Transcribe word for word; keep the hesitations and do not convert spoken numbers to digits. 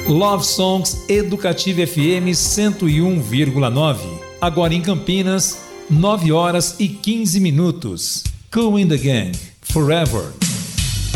Love Songs Educativa F M cento e um vírgula nove. Agora em Campinas, nove horas e quinze minutos. Kool and the Gang, Forever.